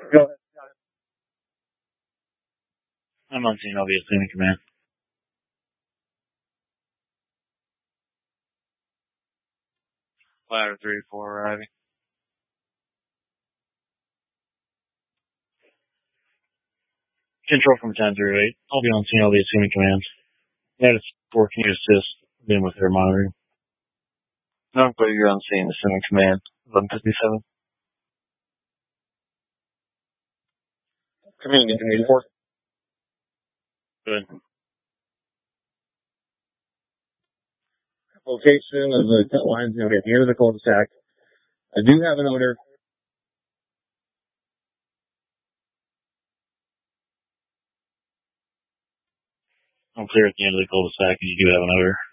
Go ahead. I'm on scene. I'll be assuming command. Ladder 3-4 arriving. Control from 10-8. I'll be on scene. I'll be assuming command. United 4, can you assist them with their monitoring? No, but you're on scene, assuming command. 1157. Communicating 84. Good. Location of the cut line is going to be at the end of the cul-de-sac. I do have an odor. I'm clear at the end of the cul-de-sac, and you do have an odor.